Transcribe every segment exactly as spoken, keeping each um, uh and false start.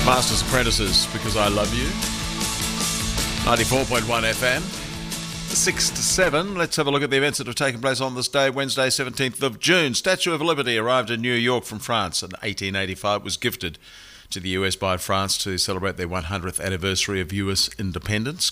Master's Apprentices, Because I Love You. ninety-four point one F M. six to seven. Let's have a look at the events that have taken place on this day, Wednesday, seventeenth of June. Statue of Liberty arrived in New York from France in eighteen eighty-five. It was gifted to the U S by France to celebrate their one hundredth anniversary of U S independence.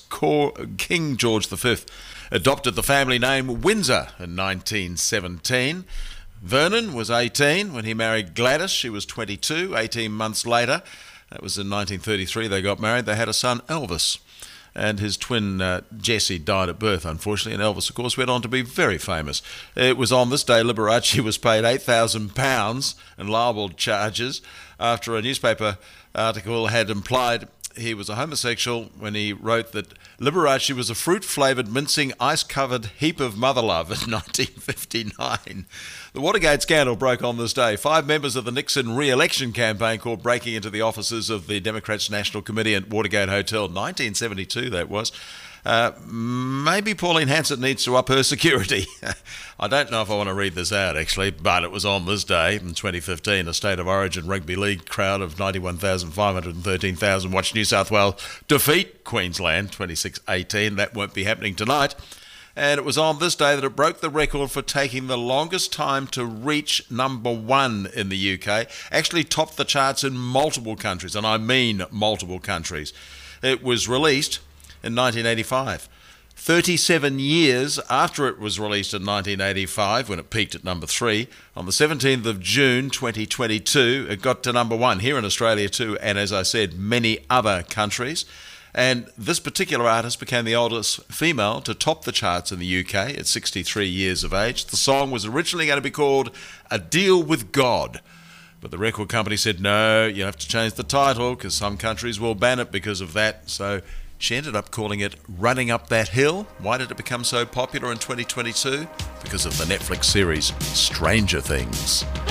King George the Fifth adopted the family name Windsor in nineteen seventeen. Vernon was eighteen when he married Gladys. She was twenty-two. eighteen months later, that was in nineteen thirty-three, they got married. They had a son, Elvis. And his twin, uh, Jesse, died at birth, unfortunately. And Elvis, of course, went on to be very famous. It was on this day Liberace was paid eight thousand pounds in libel charges after a newspaper article had implied he was a homosexual when he wrote that Liberace was a fruit-flavoured, mincing, ice-covered heap of mother love in nineteen fifty-nine. The Watergate scandal broke on this day. Five members of the Nixon re-election campaign caught breaking into the offices of the Democrats' National Committee at Watergate Hotel. nineteen seventy-two, that was. Uh, maybe Pauline Hanson needs to up her security. I don't know if I want to read this out, actually, but it was on this day in twenty fifteen. A State of Origin Rugby League crowd of ninety-one thousand five hundred thirteen thousand watched New South Wales defeat Queensland twenty-six eighteen. That won't be happening tonight. And it was on this day that it broke the record for taking the longest time to reach number one in the U K. Actually topped the charts in multiple countries, and I mean multiple countries. It was released in nineteen eighty-five. thirty-seven years after it was released in nineteen eighty-five, when it peaked at number three, on the seventeenth of June twenty twenty-two, it got to number one here in Australia too, and as I said, many other countries. And this particular artist became the oldest female to top the charts in the U K at sixty-three years of age. The song was originally going to be called A Deal with God, but the record company said, no, you have to change the title because some countries will ban it because of that. So she ended up calling it Running Up That Hill. Why did it become so popular in twenty twenty-two? Because of the Netflix series Stranger Things.